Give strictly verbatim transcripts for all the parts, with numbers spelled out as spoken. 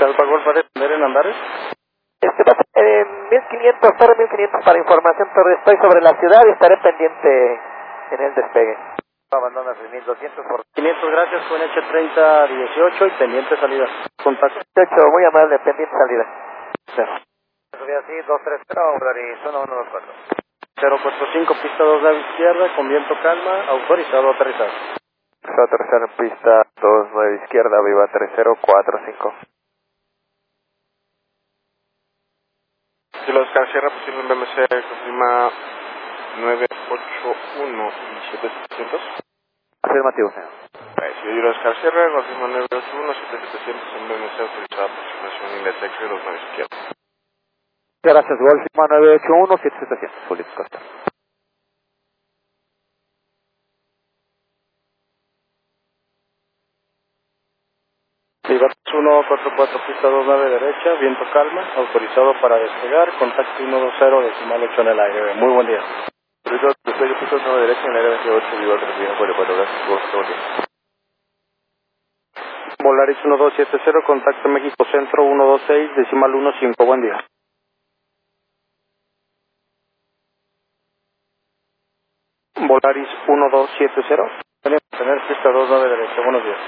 Calpa Golf, ¿va a depender en Andares? Este va a ser eh, mil quinientos, torre mil quinientos para información, torre, estoy sobre la ciudad y estaré pendiente en el despegue. Abandonas el mil doscientos por quinientos, gracias, con H treinta dieciocho y pendiente salida. Contacto. dieciocho, muy amable, pendiente salida. Cero. Subida así, dos tres cero, Aurari, zona uno dos cuatro. cero cuatro cinco, pista dos nueve izquierda, con viento calma, autorizado a aterrizar. Aterrizar en pista dos nueve izquierda, viva tres cero cuatro cinco. Si los Oscar Sierra, posible en B M C, confirma nueve ocho uno y siete setecientos. Afirmativo, señor. Si yo los Oscar Sierra, confirma nueve ocho uno y siete setecientos en B M C, autorizada aproximación Indetec y dos nueve izquierda. Gracias, Golf Lima nueve ocho uno siete setecientos, Feliz Costa. Viva uno cuatro cuatro, pista dos nueve derecha, viento calma, autorizado para despegar, contacto ciento veinte, decimal ocho en el aire. Muy buen día. Autorizado, despegue, pista nueve derecha en el aire veintiocho, viva tres cero cuatro cuatro, gracias, Golf, buen día. Volaris uno dos siete cero, contacto México Centro uno dos seis, decimal uno cinco, buen día. Volaris uno dos siete cero, tenemos que tener pista dos nueve derecha, buenos días.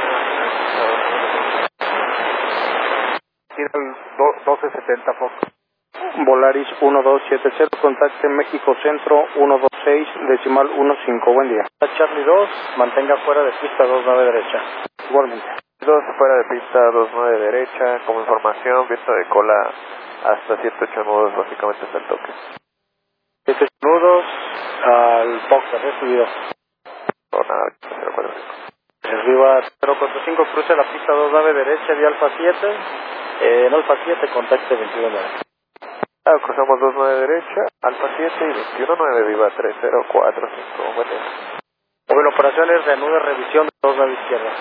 Tiene el doce setenta Fox. Volaris uno dos siete cero, contacte México Centro uno dos seis, decimal uno cinco, buen día. Charlie dos, mantenga fuera de pista dos nueve derecha, igualmente. dos fuera de pista dos nueve derecha, como información, viento de cola hasta siete ocho nudos, básicamente hasta el toque. siete nudos al Boxer, recibido. Por nada, cero cuatro cinco. Arriba cero cuatro cinco, cruce la pista dos nueve derecha, vía Alfa siete, eh, en Alfa siete, contacte veintiuno nueve. Ah, cruzamos dos nueve derecha, Alfa siete y veintiuno nueve, viva tres cero cuatro cinco, buen día. Bueno, operaciones, reanude revisión de dos nueve izquierda.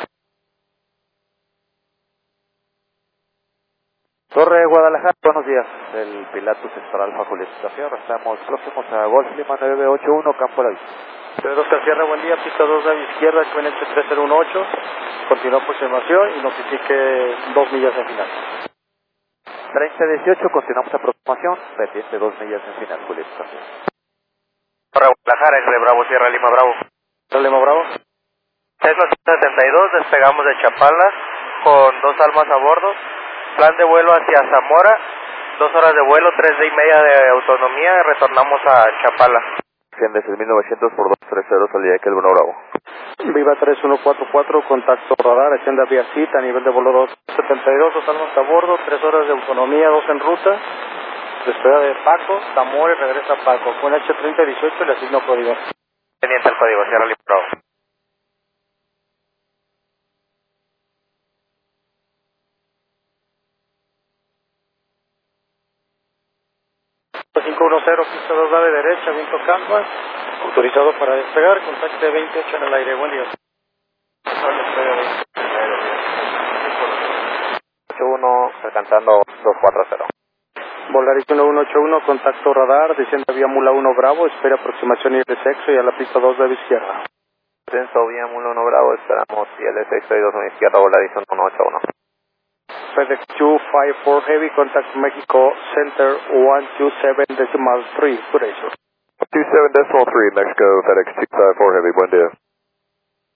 Torre Guadalajara, buenos días. El Pilatus es para Alfa Julieta Sierra. Estamos próximos a Golf Lima nueve ocho uno, Campo La Vista. Pedro Oscar Sierra, buen día, pista dos nueve izquierda, Q N H tres cero uno ocho. Continúa aproximación y notifique dos millas en final. treinta dieciocho, continuamos aproximación, pendiente dos millas en final, Julieta Sierra. Torre Guadalajara, entre Bravo, Sierra Lima, Bravo. Sierra Lima, Bravo. Cessna setenta y dos, despegamos de Chapala con dos almas a bordo. Plan de vuelo hacia Zamora, dos horas de vuelo, tres de y media de autonomía, retornamos a Chapala. cien de seis mil novecientos por dos tres cero, salida de Kelvin Bravo. Viva tres uno cuatro cuatro, contacto radar, agenda vía cita, a nivel de vuelo dos setenta y dos, dos almas a bordo, tres horas de autonomía, dos en ruta. Despega de Paco, Zamora y regresa a Paco. Con H treinta dieciocho le asigno código. Pendiente el código, Sierra Lima, Bravo. cinco uno cero, pista dos nueve derecha, viento calma, autorizado para despegar, contacte veintiocho en el aire, buen día. ocho uno, alcanzando dos cuatro cero. Volaris uno uno ocho uno, contacto radar, descienda vía Mula uno Bravo, espera aproximación y de sexo y a la pista dos nueve izquierda. Descenso vía Mula uno Bravo, esperamos y el de sexto y dos nueve izquierda, Volaris uno ocho uno. FedEx two five four Heavy, contact Mexico Center one two seven decimal three, duration. two seven decimal three, Mexico, FedEx two five four Heavy, buen día.